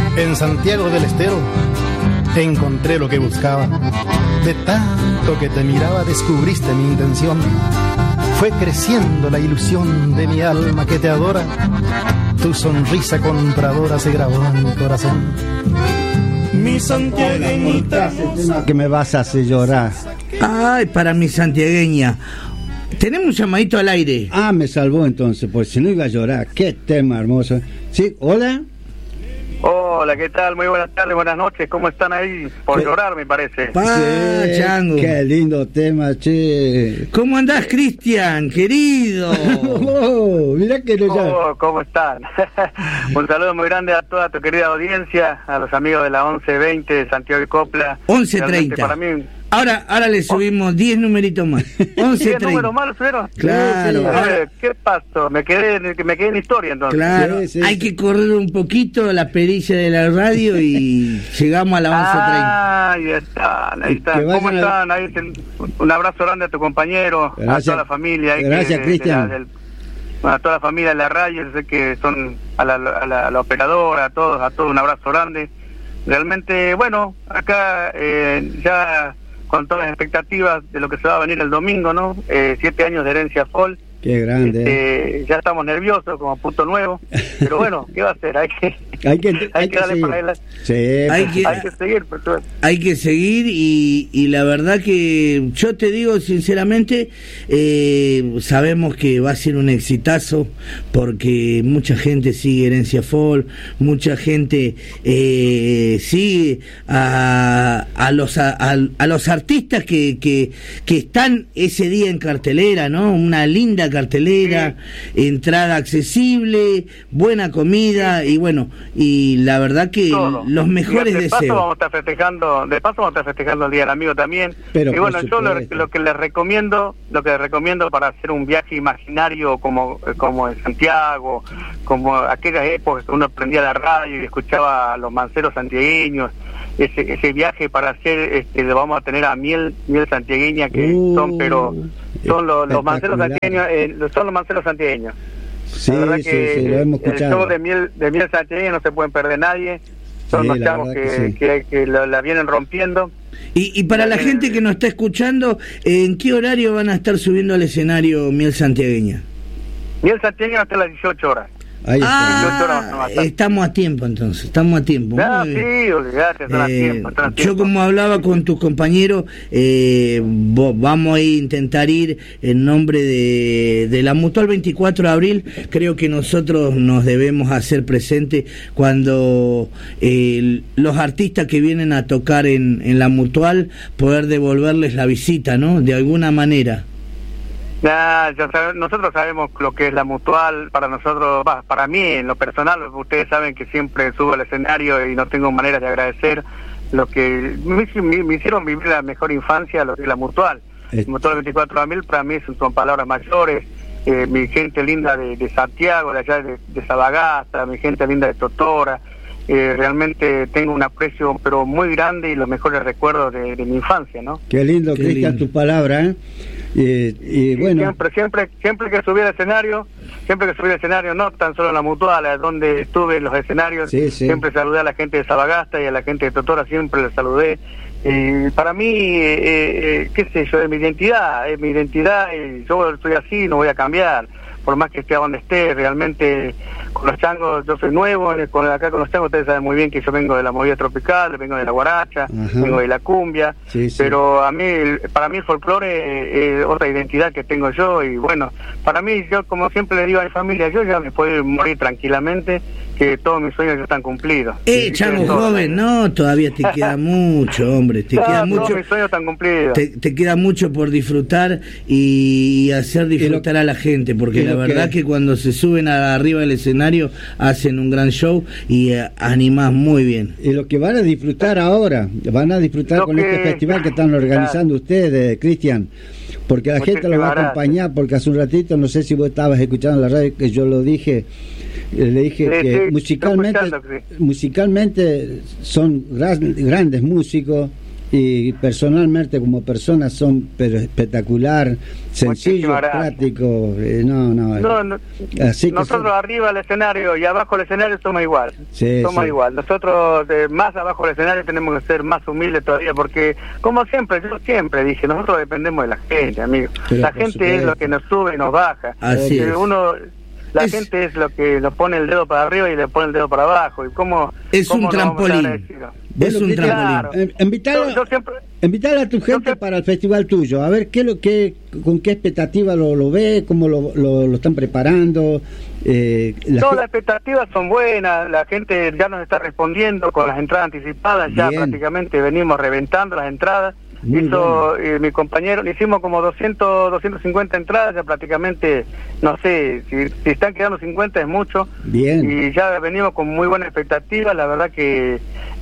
En Santiago del Estero encontré lo que buscaba. De tanto que te miraba descubriste mi intención. Fue creciendo la ilusión de mi alma que te adora. Tu sonrisa compradora se grabó en mi corazón. Mi santiagueñita. Que me vas a hacer llorar. Ay, para mi santiagueña. Tenemos un llamadito al aire. Ah, me salvó entonces, porque si no iba a llorar. Qué tema hermoso. Sí, hola. Hola, ¿qué tal? Muy buenas tardes, buenas noches. ¿Cómo están ahí? Por llorar, me parece. Sí, Chango. Qué lindo tema, che. ¿Cómo andás, Cristian, querido? Mirá que no ¿Cómo están? Un saludo muy grande a toda tu querida audiencia, a los amigos de la 1120 de Santiago de Copla. 11:30. Para mí... Ahora le subimos 10 numeritos más. 11:30. ¿10 números más lo subieron? Claro. Sí. ¿Qué pasó? Me quedé en historia entonces. Claro, sí. Hay que correr un poquito la perilla de la radio y llegamos a la 11:30. Ahí están. ¿Cómo están? Ahí, un abrazo grande a tu compañero, gracias. A toda la familia. Gracias, Cristian. A toda la familia de la radio, yo sé que son a la operadora, a todos un abrazo grande. Realmente, bueno, acá ya con todas las expectativas de lo que se va a venir el domingo, ¿no? 7 años de herencia FOL. Qué grande. Ya estamos nerviosos como punto nuevo, pero bueno, ¿qué va a hacer? Hay que darle para adelante. Sí, hay que seguir. Hay que seguir y la verdad que yo te digo sinceramente, sabemos que va a ser un exitazo porque mucha gente sigue Herencia FOL, mucha gente sigue a los artistas que están ese día en cartelera, ¿no? Una linda cartelera, sí. Entrada accesible, buena comida y bueno, y la verdad que todo. Los mejores deseos. De paso vamos a estar festejando el Día del Amigo también. Pero, y bueno, yo lo que les recomiendo para hacer un viaje imaginario como en Santiago, como aquellas épocas que uno prendía la radio y escuchaba a los manceros santiagueños, ese viaje para hacer, lo vamos a tener a miel santiagueña que son los manceros santiagueños, son los manceros santiagueños. Sí, la verdad sí, que sí, lo hemos escuchado. El show de miel santiagueña no se pueden perder nadie. Son los chavos que la vienen rompiendo. Y para la gente que nos está escuchando, ¿en qué horario van a estar subiendo al escenario miel santiagueña? Miel santiagueña hasta las 18 horas. Ahí está. Estamos a tiempo entonces, estamos a tiempo. Sí, olvidate, están a tiempo. Yo como hablaba con tus compañeros, vamos a intentar ir en nombre de la Mutual 24 de abril. Creo que nosotros nos debemos hacer presente cuando los artistas que vienen a tocar en la Mutual, poder devolverles la visita, ¿no? De alguna manera. Nosotros sabemos lo que es la Mutual. Para nosotros, para mí en lo personal, ustedes saben que siempre subo al escenario y no tengo manera de agradecer lo que me hicieron vivir la mejor infancia, lo que es la Mutual. Mutual 24 de abril para mí son palabras mayores. Mi gente linda de Santiago, de allá de Sabagasta, mi gente linda de Totora, realmente tengo un aprecio pero muy grande y los mejores recuerdos de mi infancia, ¿no? Qué lindo, Cristian, tu palabra, ¿eh? Y bueno, siempre que subí al escenario, no tan solo en la Mutual, donde estuve en los escenarios, siempre saludé a la gente de Sabagasta y a la gente de Totora, siempre les saludé. Para mí, qué sé yo, es mi identidad, y yo estoy así, no voy a cambiar, por más que esté donde esté. Realmente con los changos, yo soy nuevo, acá con los changos ustedes saben muy bien que yo vengo de la movida tropical, vengo de la guaracha, vengo de la cumbia, pero para mí el folclore es otra identidad que tengo yo, y bueno, para mí, yo como siempre le digo a mi familia, yo ya me puedo morir tranquilamente, que todos mis sueños ya están cumplidos. Chango joven, no, todavía te queda mucho, hombre, queda mucho. Todos mis sueños están cumplidos. Te queda mucho por disfrutar y hacer disfrutar a la gente, porque la verdad que cuando se suben arriba del escenario hacen un gran show y animás muy bien. Y lo que van a disfrutar ahora, con este festival que están organizando ustedes, Cristian, porque la gente lo va a acompañar, porque hace un ratito, no sé si vos estabas escuchando la radio, que yo lo dije, le dije que musicalmente son grandes músicos, Y personalmente como personas son espectacular, sencillos, prácticos. Así nosotros que arriba del escenario y abajo del escenario somos igual. Somos igual. Nosotros más abajo del escenario tenemos que ser más humildes todavía, porque como siempre, yo siempre dije, nosotros dependemos de la gente, amigo. Pero la gente es lo que nos sube y nos baja. Así es. La gente es lo que nos pone el dedo para arriba y le pone el dedo para abajo. ¿Y cómo, es cómo un trampolín. Es un trampolín. Invitar a tu gente para el festival tuyo, a ver con qué expectativa lo ve, cómo lo están preparando. Todas las expectativas son buenas, la gente ya nos está respondiendo con las entradas anticipadas, ya prácticamente venimos reventando las entradas. Mi compañero, le hicimos como 250 entradas, ya prácticamente, no sé, si están quedando 50 es mucho. Bien. Y ya venimos con muy buena expectativa, la verdad que,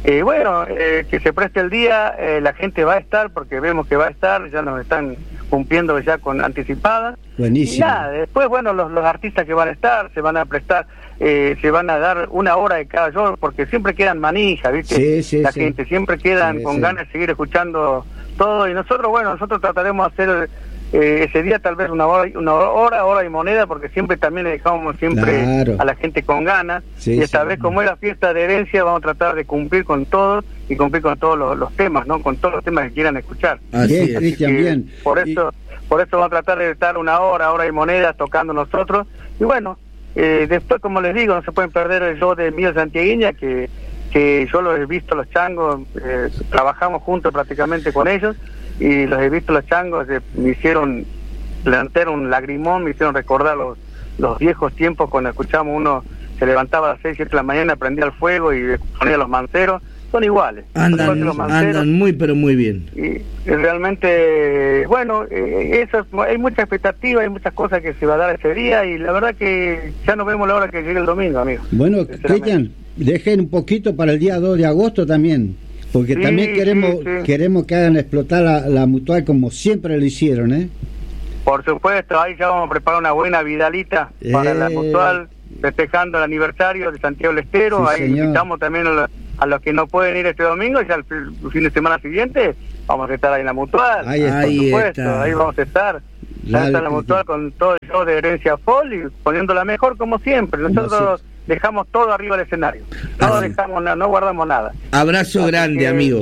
que se preste el día, la gente va a estar, porque vemos que va a estar, ya nos están cumpliendo ya con anticipada. Buenísimo. Y nada, después, bueno, los artistas que van a estar, se van a prestar, se van a dar una hora de cada show, porque siempre quedan manijas, ¿viste? La gente siempre quedan con ganas de seguir escuchando todo, y nosotros trataremos de hacer ese día tal vez una hora y moneda, porque siempre también le dejamos a la gente con ganas, y esta vez como es la fiesta de herencia, vamos a tratar de cumplir con todo, y cumplir con todos los temas, ¿no? Con todos los temas que quieran escuchar. Bien, Cristian, bien. Por eso vamos a tratar de estar una hora y moneda tocando nosotros, y bueno, después, como les digo, no se pueden perder el show de Miguel Santiaguiña, que yo los he visto, los changos, trabajamos juntos prácticamente con ellos, y los he visto los changos, me hicieron levantar un lagrimón, me hicieron recordar los viejos tiempos cuando escuchamos uno se levantaba a las 6, 7 de la mañana, prendía el fuego y ponía los manceros. Son iguales. Andan muy, pero muy bien. Y realmente, bueno, hay mucha expectativa, hay muchas cosas que se va a dar ese día, y la verdad que ya nos vemos la hora que llegue el domingo, amigo. Bueno, Cristian, dejen un poquito para el día 2 de agosto también, porque también queremos que hagan explotar la Mutual como siempre lo hicieron, ¿eh? Por supuesto, ahí ya vamos a preparar una buena vidalita para la Mutual, festejando el aniversario de Santiago del Estero. Sí, ahí invitamos también a los que no pueden ir este domingo, ya el fin de semana siguiente vamos a estar ahí en la Mutual. Ahí está. Ahí vamos a estar. Vamos a estar en la Mutual con todo el show de Herencia Folk y poniéndola mejor como siempre. Nosotros dejamos todo arriba del escenario. No dejamos nada, no guardamos nada. Abrazo grande, amigo.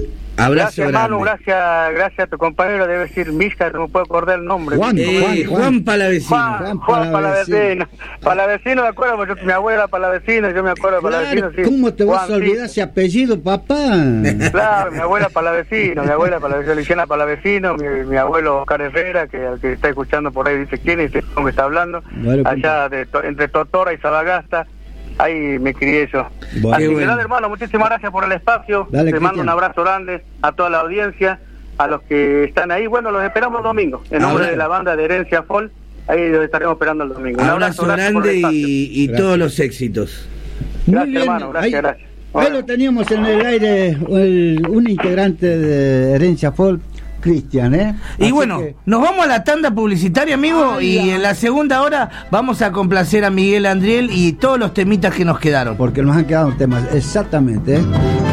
Abrazo gracias, grande. Manu, gracias a tu compañero, debe decir Misca, no me puedo acordar el nombre. Juan Palavecino. Juan Palavecino. Palavecino, me acuerdo, porque mi abuela Palavecino, yo me acuerdo de Palavecino. Sí. ¿Cómo te vas a olvidar ese apellido, papá? Claro, mi abuela Palavecino, Luciana Palavecino, mi abuelo Oscar Herrera, que al que está escuchando por ahí dice quién es, cómo me está hablando, allá entre Totora y Sabagasta. Ahí me crié yo. Así que nada, hermano, muchísimas gracias por el espacio. Te mando un abrazo grande a toda la audiencia, a los que están ahí. Bueno, los esperamos el domingo. En nombre de la banda de Herencia Folk, ahí los estaremos esperando el domingo. Un abrazo grande y todos los éxitos. Gracias, hermano. Gracias. Ahí lo teníamos en el aire, un integrante de Herencia Folk, Cristian, Y así bueno, nos vamos a la tanda publicitaria, amigo, y en la segunda hora vamos a complacer a Miguel Andriel y todos los temitas que nos quedaron. Porque nos han quedado temas, exactamente,